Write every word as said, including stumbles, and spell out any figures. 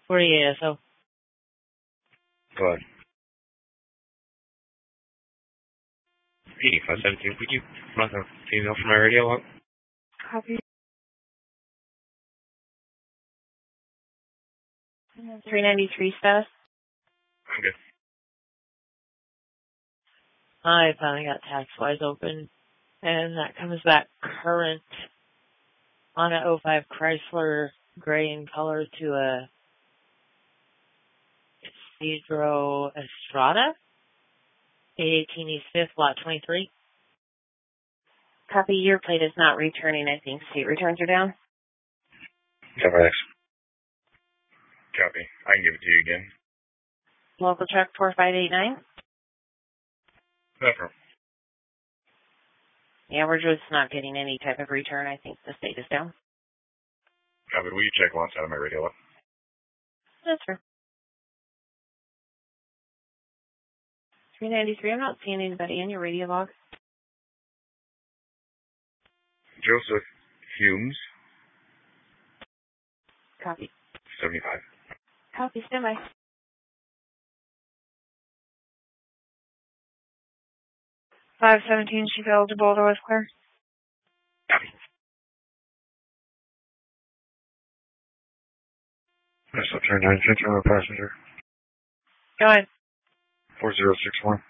forty-eight S O. Go ahead. eighty-five seventeen, would you run a female from my radio log? Copy. three ninety-three status. Okay. I finally got TaxWise open, and that comes back current on an oh five Chrysler gray in color to a Cedro Estrada, eight eighteen East fifth, lot twenty-three. Copy, your plate is not returning. I think state returns are down. Copy. Copy. I can give it to you again. Local truck four five eight nine. No problem. Yeah, we're just not getting any type of return. I think the state is down. Copy. Will you check once out of my radio log? Yes, sir. three ninety-three, I'm not seeing anybody in your radio log. Joseph Humes. Copy. seventy-five. Copy, stand by. five seventeen, she's eligible to West Clare. Copy. That's up there, nine fifty, I'm a passenger. Go ahead. four zero six one.